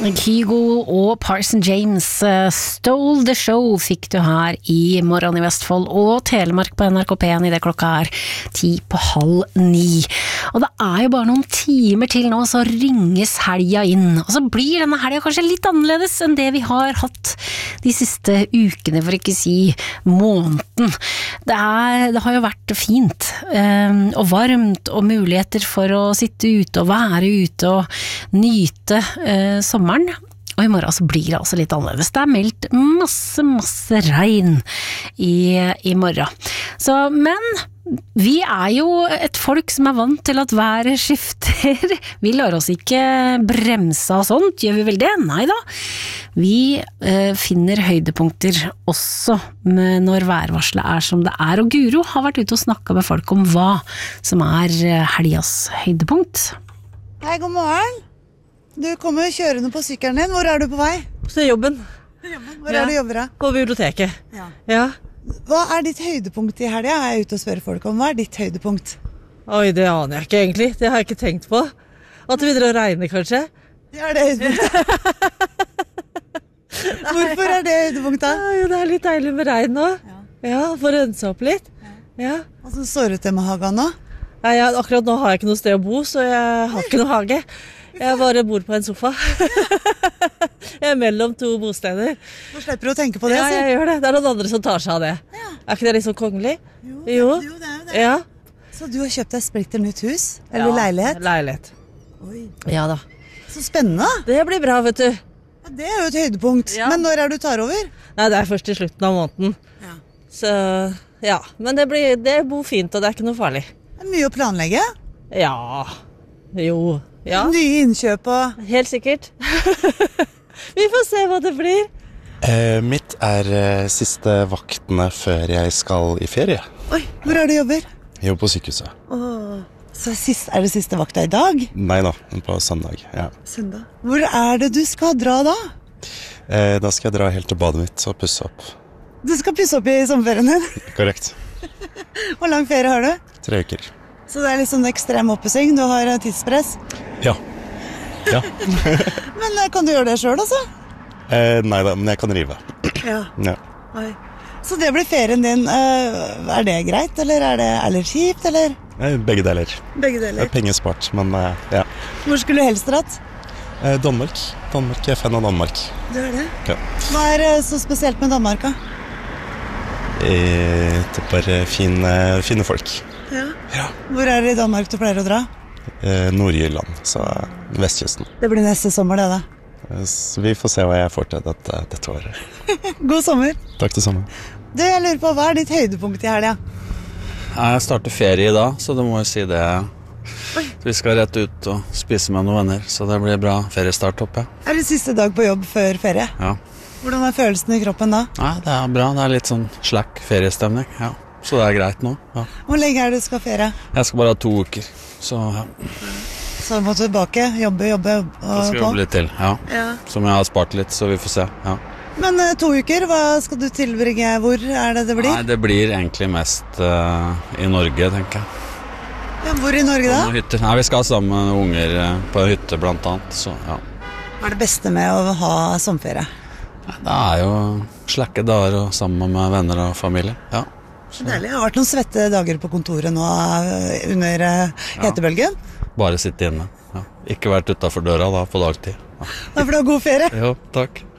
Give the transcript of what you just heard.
Kygo og Parson James, Stole the Show fikk du her i Morgen i Vestfold og Telemark på NRK P1 i det klokka 8:50. Og det jo bare noen timer til nå, så ringes helga inn. Og så blir denne helga kanskje litt annerledes enn det vi har hatt de siste ukene, for ikke si måneden. Det har jo vært fint og varmt og muligheter for å sitte ute og være ute og nyte sommeren. Og i morgen så blir det altså litt annerledes. Det meldt masse regn i morgen. Så, men vi jo et folk som vant til at været skifter. Vi lar oss ikke bremse av sånt, gjør vi vel det? Neida. Vi finner høydepunkter også når værvarselet som det og Guro har vært ute og snakket med folk om hva som helgas høydepunkt. Hei, god morgen. Du kommer kjørende på sykkelen din. Hvor du på vei? Til jobben. Hvor du jobber da? På biblioteket. Ja. Hva ditt høydepunkt i helga? Jeg ute og spør folk om hva ditt høydepunkt? Oi, det aner jeg ikke egentlig. Det har jeg ikke tenkt på. At det begynner å regne, kanskje? Ja, det høydepunktet. Hvorfor det høydepunktet? Jo, det litt deilig med regn nå. Ja, få rense opp litt. Ja. Og så står det med hagen nå? Nei, akkurat nå har jeg ikke noe sted å bo, så jeg har ikke noe hage. Jeg bare bor på en sofa. Jeg mellom to bosteder. Du slipper å tenke på det, Ja, jeg gjør det. Det noen andre som tar seg av det. Ja. Ikke det litt sånn kongelig? Jo, det det. Ja. Så du har kjøpt deg splitter nytt hus? Eller leilighet? Leilighet. Oi. Ja da. Så spennende. Det blir bra, vet du. Ja, det jo et høydepunkt. Ja. Men når du tar over? Nei, det først i slutten av måneden. Ja. Så, ja. Men det bor fint, og det ikke noe farlig. Det mye å planlegge? Ja. Jo. Ja. Nye innkjøp og... Helt sikkert. Vi får se hva det blir. Mitt siste vaktene før jeg skal i ferie. Oi, hvor du jobber? Jeg jobber på sykehuset. Så det siste vakta i dag? Nei da, på søndag, ja. Søndag. Hvor det du skal dra da? Da skal jeg dra helt til badet mitt og pusse opp. Du skal pusse opp i sommerferien din? Korrekt. Hvor lang ferie har du? 3 uker. Så det litt sånn ekstrem oppussing, du har tidspress? Ja. Men kan du gjøre det selv altså? Nei da, men jeg kan rive. Ja. Oi. Så det blir ferien din, det greit, eller det litt kjipt, eller? Begge deler. Begge deler. Det pengespart, men ja. Hvor skulle du helst dratt? Danmark. Danmark, jeg fan av Danmark. Du det? Ja. Hva så spesielt med Danmark da? Det bare fine folk. Ja. Hvor det i Danmark du pleier å dra? Nord-Jylland, så vestkysten. Det blir neste sommer det da? Så vi får se hva jeg får til dette året. God sommer. Takk det samme. Du, jeg lurer på, hva ditt høydepunkt i helga? Jeg starter ferie i dag, så det må jeg si det. Vi skal rett ut og spise med noen venner, så det blir bra feriestart opp, ja. Det siste dag på jobb før ferie? Ja. Hvordan følelsen i kroppen da? Nei, det bra. Det litt sånn slack feriestemning, ja. Så det greit nå, ja. Hvor lenge det du skal ferie? Jeg skal bare ha 2 uker, så ja. Så må du tilbake, jobbe og Jeg skal jobbe litt til, ja. Som jeg har spart litt, så vi får se, ja. Men 2 uker, hva skal du tilbringe? Hvor det blir? Nei, det blir egentlig mest i Norge, tenker jeg. Ja, hvor i Norge da? Hytter. Nei, vi skal sammen med unger på en hytte blant annet, så ja. Hva det beste med å ha sommerferie? Det jo slakke dager og sammen med venner og familie, ja. Så deilig. Det har vært noen svette dager på kontoret nå under hetebølgen. Bare sitte inne. Ja. Ikke vært utenfor døra da på dagtid. Ja. Da får du ha god ferie. Jo, takk.